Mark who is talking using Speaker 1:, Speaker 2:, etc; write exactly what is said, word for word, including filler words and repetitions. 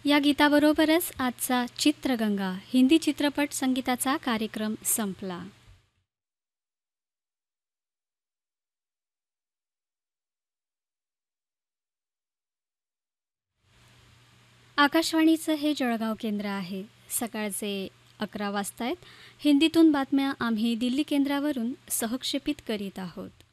Speaker 1: या गीताबरोबरच आजचा चित्रगंगा हिंदी चित्रपट संगीताचा कार्यक्रम संपला. आकाशवाणीचं हे जळगाव केंद्र आहे. सकाळचे अकरा वाजतायत. हिंदीतून बातम्या आम्ही दिल्ली केंद्रावरून सहक्षेपित करीत आहोत.